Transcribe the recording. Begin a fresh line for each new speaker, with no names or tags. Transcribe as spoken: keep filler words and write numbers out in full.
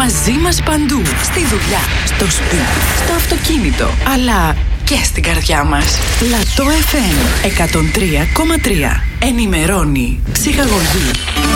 Μαζί μας παντού. Στη δουλειά, στο σπίτι, στο αυτοκίνητο, αλλά και στην καρδιά μας. Λατό εφ εμ εκατόν τρία κόμμα τρία. Ενημερώνει, ψυχαγωγεί